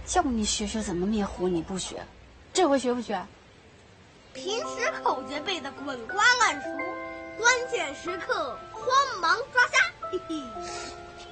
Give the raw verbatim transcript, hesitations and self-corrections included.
叫你学学怎么灭火，你不学，这回学不学？ 平时口诀背得滚瓜烂熟，关键时刻慌忙抓瞎，嘿嘿。